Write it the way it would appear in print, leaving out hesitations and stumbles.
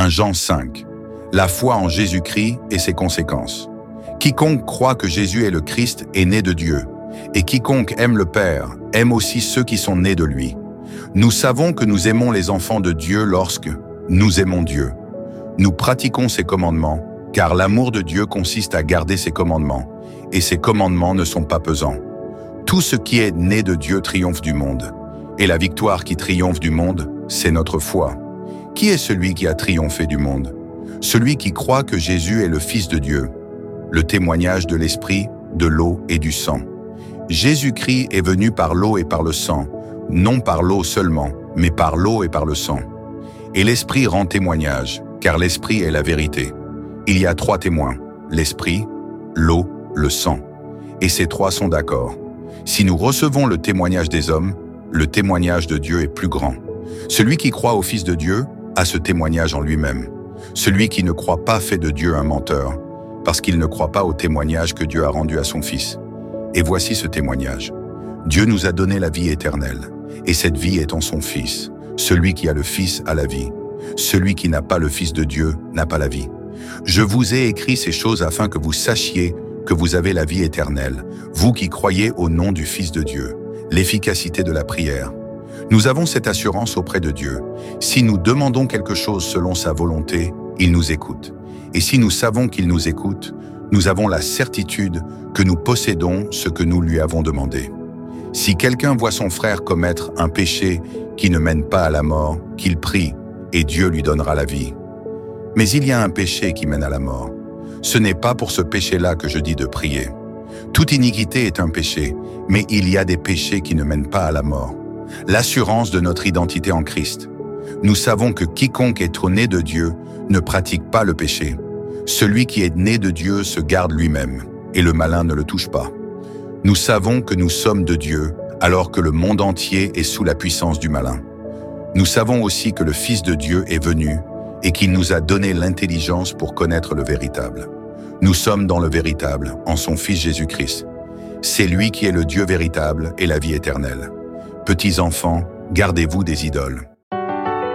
1 Jean 5. La foi en Jésus-Christ et ses conséquences. Quiconque croit que Jésus est le Christ est né de Dieu, et quiconque aime le Père aime aussi ceux qui sont nés de lui. Nous savons que nous aimons les enfants de Dieu lorsque nous aimons Dieu. Nous pratiquons ses commandements, car l'amour de Dieu consiste à garder ses commandements, et ses commandements ne sont pas pesants. Tout ce qui est né de Dieu triomphe du monde, et la victoire qui triomphe du monde, c'est notre foi. Qui est celui qui a triomphé du monde? Celui qui croit que Jésus est le Fils de Dieu. Le témoignage de l'Esprit, de l'eau et du sang. Jésus-Christ est venu par l'eau et par le sang, non par l'eau seulement, mais par l'eau et par le sang. Et l'Esprit rend témoignage, car l'Esprit est la vérité. Il y a 3 témoins, l'Esprit, l'eau, le sang. Et ces 3 sont d'accord. Si nous recevons le témoignage des hommes, le témoignage de Dieu est plus grand. Celui qui croit au Fils de Dieu a ce témoignage en lui-même. Celui qui ne croit pas fait de Dieu un menteur, parce qu'il ne croit pas au témoignage que Dieu a rendu à son Fils. Et voici ce témoignage. Dieu nous a donné la vie éternelle, et cette vie est en son Fils. Celui qui a le Fils a la vie. Celui qui n'a pas le Fils de Dieu n'a pas la vie. Je vous ai écrit ces choses afin que vous sachiez que vous avez la vie éternelle, vous qui croyez au nom du Fils de Dieu, l'efficacité de la prière. Nous avons cette assurance auprès de Dieu. Si nous demandons quelque chose selon sa volonté, il nous écoute. Et si nous savons qu'il nous écoute, nous avons la certitude que nous possédons ce que nous lui avons demandé. Si quelqu'un voit son frère commettre un péché qui ne mène pas à la mort, qu'il prie, et Dieu lui donnera la vie. Mais il y a un péché qui mène à la mort. Ce n'est pas pour ce péché-là que je dis de prier. Toute iniquité est un péché, mais il y a des péchés qui ne mènent pas à la mort. L'assurance de notre identité en Christ. Nous savons que quiconque est né de Dieu ne pratique pas le péché. Celui qui est né de Dieu se garde lui-même, et le malin ne le touche pas. Nous savons que nous sommes de Dieu, alors que le monde entier est sous la puissance du malin. Nous savons aussi que le Fils de Dieu est venu, et qu'il nous a donné l'intelligence pour connaître le véritable. Nous sommes dans le véritable, en son Fils Jésus-Christ. C'est lui qui est le Dieu véritable et la vie éternelle. Petits enfants, gardez-vous des idoles.